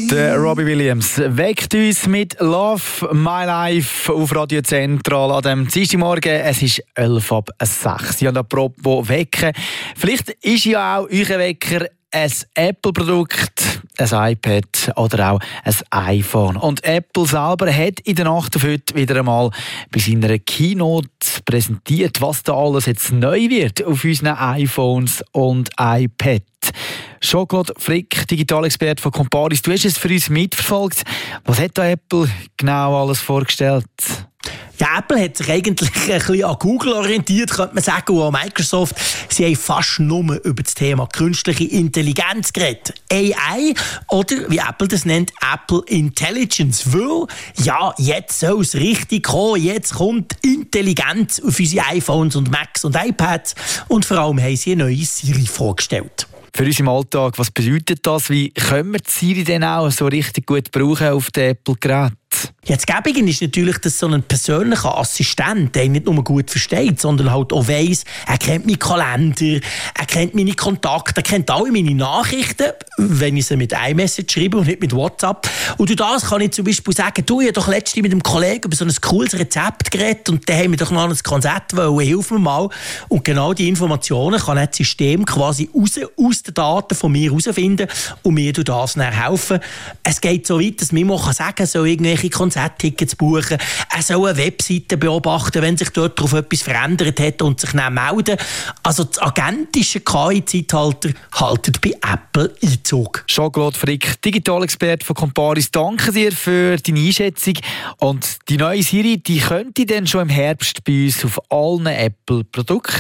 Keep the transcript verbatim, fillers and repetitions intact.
Der Robbie Williams weckt uns mit Love My Life auf Radio Zentral an dem Dienstagmorgen. Es ist elf ab sechs. Und apropos Wecken, vielleicht ist ja auch euer Wecker ein Apple-Produkt, ein iPad oder auch ein iPhone. Und Apple selber hat in der Nacht auf heute wieder einmal bei seiner Keynote präsentiert, was da alles jetzt neu wird auf unseren iPhones und iPad. Jean-Claude Frick, Digitalexperte von Comparis, du hast es für uns mitverfolgt. Was hat da Apple genau alles vorgestellt? Ja, Apple hat sich eigentlich ein bisschen an Google orientiert, könnte man sagen, und an Microsoft. Sie haben fast nur über das Thema künstliche Intelligenz geredet. A I oder, wie Apple das nennt, Apple Intelligence. Weil, ja, jetzt soll es richtig kommen. Jetzt kommt Intelligenz auf unsere iPhones und Macs und iPads. Und vor allem haben sie eine neue Siri vorgestellt. Für uns im Alltag, was bedeutet das? Wie können wir die Siri denn auch so richtig gut brauchen auf den Apple-Geräten? Jetzt Gäbigen ist natürlich, dass so ein persönlicher Assistent, der nicht nur gut versteht, sondern halt auch weiss, er kennt meinen Kalender, er kennt meine Kontakte, er kennt alle meine Nachrichten, wenn ich sie mit iMessage schreibe und nicht mit WhatsApp. Und durch das kann ich zum Beispiel sagen, du, ich habe doch letztens mit einem Kollegen über so ein cooles Rezept geredet und dann haben wir doch noch ein Konzept wollen, hilf mir mal. Und genau diese Informationen kann das System quasi raus, aus den Daten von mir herausfinden und mir durch das dann helfen. Es geht so weit, dass man mal sagen kann, so irgendwelche Konzerttickets buchen, er soll eine Webseite beobachten, wenn sich dort darauf etwas verändert hat und sich dann melden. Also das agentische K I-Zeitalter haltet bei Apple Einzug. Jean-Claude Frick, Digitalexperte von Comparis, danke dir für deine Einschätzung. Und die neue Siri, die könnte dann schon im Herbst bei uns auf allen Apple-Produkten